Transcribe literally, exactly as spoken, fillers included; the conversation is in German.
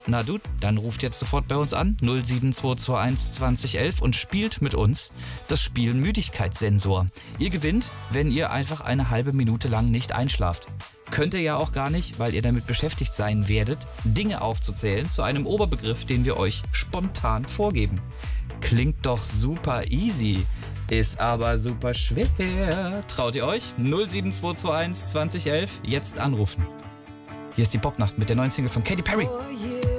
Na du, dann ruft jetzt sofort bei uns an null sieben zwei zwei eins zwanzig elf und spielt mit uns das Spiel Müdigkeitssensor. Ihr gewinnt, wenn ihr einfach eine halbe Minute lang nicht einschlaft. Könnt ihr ja auch gar nicht, weil ihr damit beschäftigt sein werdet, Dinge aufzuzählen zu einem Oberbegriff, den wir euch spontan vorgeben. Klingt doch super easy, ist aber super schwer. Traut ihr euch? null sieben zwei zwei eins zwanzig elf, jetzt anrufen. Hier ist die Popnacht mit der neuen Single von Katy Perry.